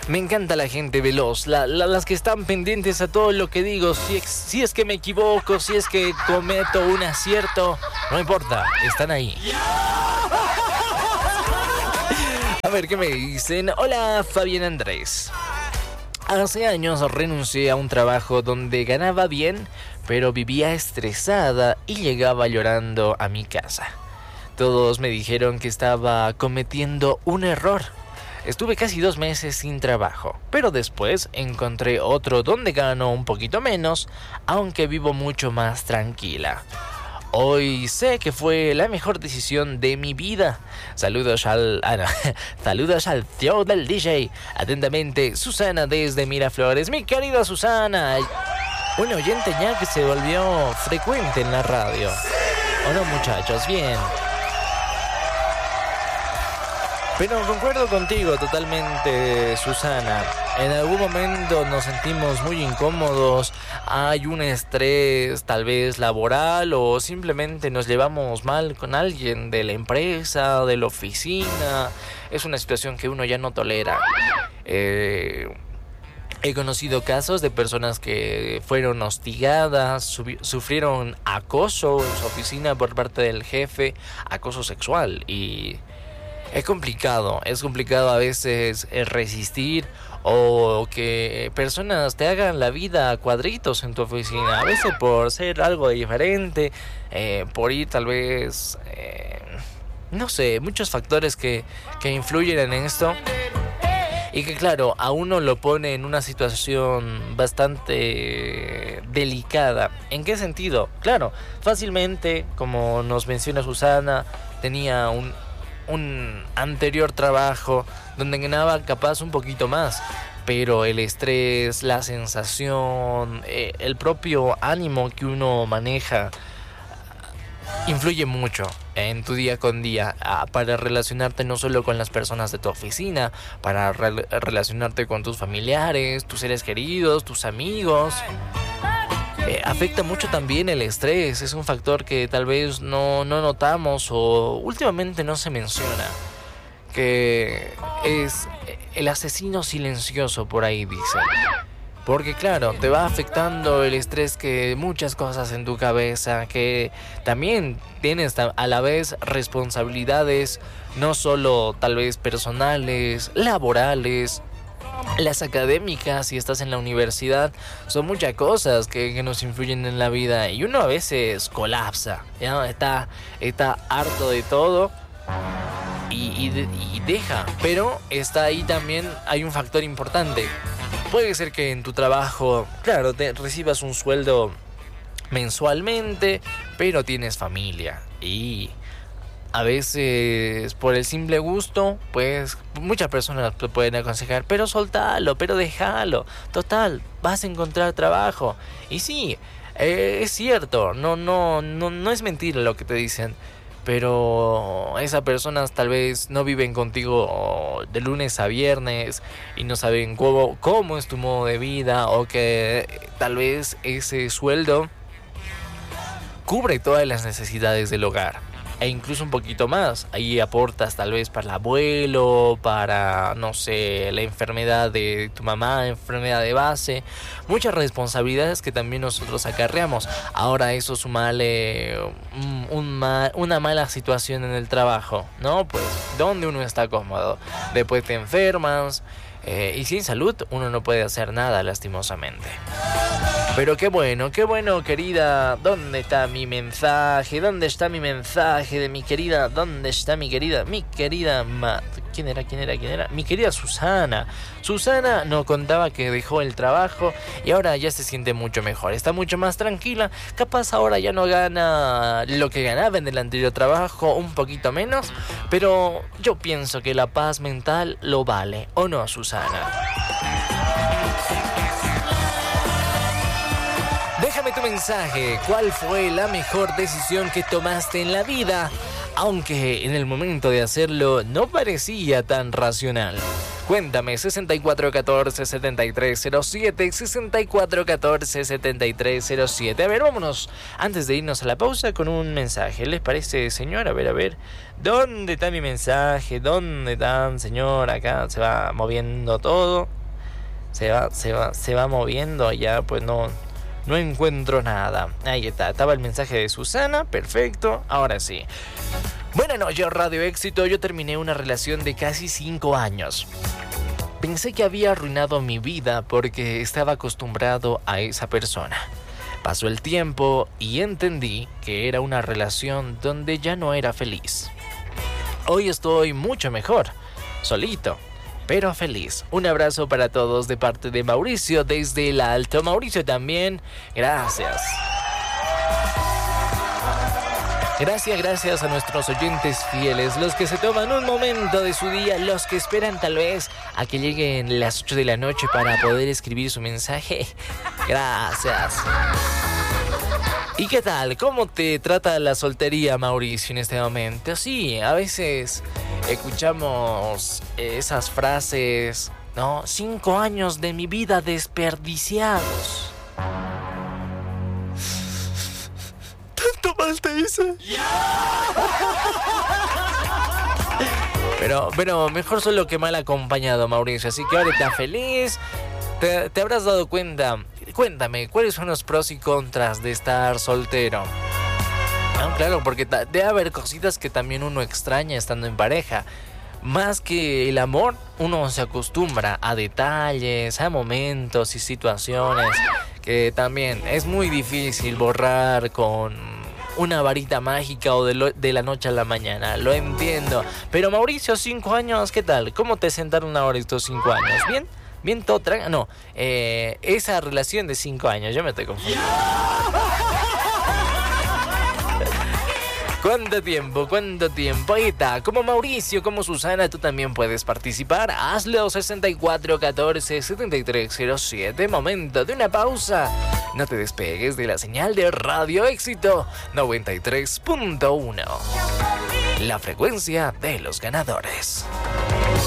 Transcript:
Me encanta la gente veloz, las que están pendientes a todo lo que digo. Si es que me equivoco, si es que cometo un acierto, no importa, están ahí. A ver, ¿qué me dicen? Hola, Fabián Andrés. Hace años renuncié a un trabajo donde ganaba bien, pero vivía estresada y llegaba llorando a mi casa. Todos me dijeron que estaba cometiendo un error. Estuve casi 2 meses sin trabajo, pero después encontré otro donde gano un poquito menos, aunque vivo mucho más tranquila. Hoy sé que fue la mejor decisión de mi vida. Saludos al CEO del DJ. Atentamente, Susana desde Miraflores. Mi querida Susana, un oyente ya que se volvió frecuente en la radio. ¿O no, muchachos? Bien. Pero concuerdo contigo totalmente, Susana. En algún momento nos sentimos muy incómodos, hay un estrés tal vez laboral o simplemente nos llevamos mal con alguien de la empresa, de la oficina. Es una situación que uno ya no tolera. He conocido casos de personas que fueron hostigadas, sufrieron acoso en su oficina por parte del jefe, acoso sexual, y es complicado a veces resistir o que personas te hagan la vida a cuadritos en tu oficina, a veces por ser algo diferente, por ir tal vez, no sé, muchos factores que influyen en esto y que claro, a uno lo pone en una situación bastante delicada. ¿En qué sentido? Claro, fácilmente, como nos menciona Susana, tenía un anterior trabajo donde ganaba capaz un poquito más, pero el estrés, la sensación, el propio ánimo que uno maneja influye mucho en tu día con día para relacionarte no solo con las personas de tu oficina, para relacionarte con tus familiares, tus seres queridos, tus amigos. Afecta mucho también el estrés, es un factor que tal vez no notamos o últimamente no se menciona, que es el asesino silencioso, por ahí dicen. Porque claro, te va afectando el estrés, que muchas cosas en tu cabeza, que también tienes a la vez responsabilidades, no solo tal vez personales, laborales, las académicas, si estás en la universidad. Son muchas cosas que nos influyen en la vida y uno a veces colapsa, ¿ya? Está harto de todo y deja. Pero está ahí también, hay un factor importante. Puede ser que en tu trabajo, claro, recibas un sueldo mensualmente, pero tienes familia y a veces por el simple gusto, pues muchas personas te pueden aconsejar, pero soltalo, pero déjalo, total, vas a encontrar trabajo. Y sí, es cierto, no es mentira lo que te dicen, pero esas personas tal vez no viven contigo de lunes a viernes y no saben cómo es tu modo de vida, o que tal vez ese sueldo cubre todas las necesidades del hogar e incluso un poquito más. Ahí aportas tal vez para el abuelo, para, no sé, la enfermedad de tu mamá, enfermedad de base, muchas responsabilidades que también nosotros acarreamos. Ahora eso sumale una mala situación en el trabajo, ¿no? Pues donde uno está cómodo, después te enfermas, y sin salud uno no puede hacer nada, lastimosamente. Pero qué bueno, querida. ¿Dónde está mi mensaje? ¿Dónde está mi mensaje de mi querida? ¿Dónde está mi querida? ¿Quién era? Mi querida Susana. Susana nos contaba que dejó el trabajo y ahora ya se siente mucho mejor. Está mucho más tranquila. Capaz ahora ya no gana lo que ganaba en el anterior trabajo, un poquito menos. Pero yo pienso que la paz mental lo vale. ¿O no, Susana? Déjame tu mensaje. ¿Cuál fue la mejor decisión que tomaste en la vida? Aunque en el momento de hacerlo no parecía tan racional. Cuéntame, 6414-7307, 6414-7307. A ver, vámonos, antes de irnos a la pausa, con un mensaje. ¿Les parece, señor? A ver. ¿Dónde está mi mensaje? ¿Dónde está, señor? Acá se va moviendo todo. se va moviendo, ya pues no encuentro nada. Ahí está, estaba el mensaje de Susana, perfecto, ahora sí. Buenas noches, Radio Éxito. Yo terminé una relación de casi 5 años. Pensé que había arruinado mi vida porque estaba acostumbrado a esa persona. Pasó el tiempo y entendí que era una relación donde ya no era feliz. Hoy estoy mucho mejor, solito, pero feliz. Un abrazo para todos de parte de Mauricio desde el Alto. Mauricio también, gracias. Gracias a nuestros oyentes fieles, los que se toman un momento de su día, los que esperan tal vez a que lleguen las 8 de la noche para poder escribir su mensaje. Gracias. ¿Y qué tal? ¿Cómo te trata la soltería, Mauricio, en este momento? Sí, a veces escuchamos esas frases, ¿no? 5 años de mi vida desperdiciados. ¿Tanto mal te hice? Pero mejor solo que mal acompañado, Mauricio. Así que ahora estás feliz. Te habrás dado cuenta. Cuéntame, ¿cuáles son los pros y contras de estar soltero? No, claro, porque debe haber cositas que también uno extraña estando en pareja. Más que el amor, uno se acostumbra a detalles, a momentos y situaciones que también es muy difícil borrar con una varita mágica o de la noche a la mañana. Lo entiendo. Pero Mauricio, 5 años, ¿qué tal? ¿Cómo te sentaron ahora estos 5 años? ¿Bien? ¿Bien todo tranquilo? No, esa relación de 5 años, yo me estoy confundiendo. ¿Cuánto tiempo? Ahí está, como Mauricio, como Susana, tú también puedes participar. Hazlo 64 14 73 07. Momento de una pausa. No te despegues de la señal de Radio Éxito 93.1. La frecuencia de los ganadores.